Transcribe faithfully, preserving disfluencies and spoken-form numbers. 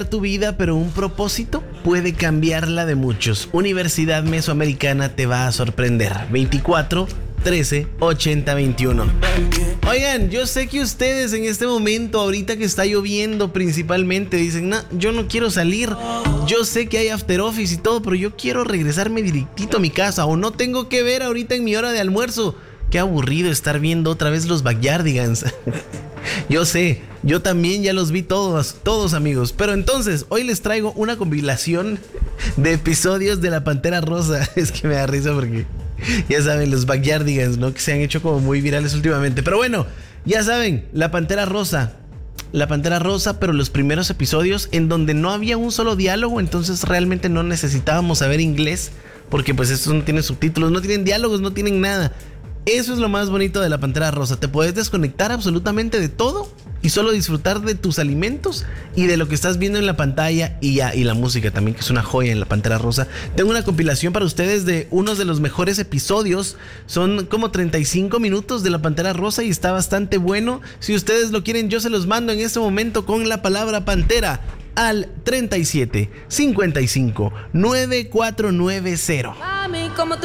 tu vida, pero un propósito puede cambiarla de muchos. Universidad Mesoamericana te va a sorprender. veinticuatro, trece, ochenta, veintiuno. Oigan, yo sé que ustedes en este momento, ahorita que está lloviendo principalmente, dicen, no, yo no quiero salir. Yo sé que hay after office y todo, pero yo quiero regresarme directito a mi casa, o no tengo que ver ahorita en mi hora de almuerzo. Qué aburrido estar viendo otra vez los Backyardigans. Yo sé, yo también ya los vi todos, todos amigos. Pero entonces, hoy les traigo una compilación de episodios de La Pantera Rosa. Es que me da risa porque, ya saben, los Backyardigans, ¿no? Que se han hecho como muy virales últimamente. Pero bueno, ya saben, La Pantera Rosa. La Pantera Rosa, pero los primeros episodios en donde no había un solo diálogo, entonces realmente no necesitábamos saber inglés, porque pues estos no tienen subtítulos, no tienen diálogos, no tienen nada. Eso es lo más bonito de La Pantera Rosa. Te puedes desconectar absolutamente de todo y solo disfrutar de tus alimentos y de lo que estás viendo en la pantalla y ya, y la música también, que es una joya en La Pantera Rosa. Tengo una compilación para ustedes de unos de los mejores episodios. Son como treinta y cinco minutos de La Pantera Rosa y está bastante bueno. Si ustedes lo quieren, yo se los mando en este momento con la palabra Pantera al treinta y siete, cincuenta y cinco, noventa y cuatro noventa. Mami, como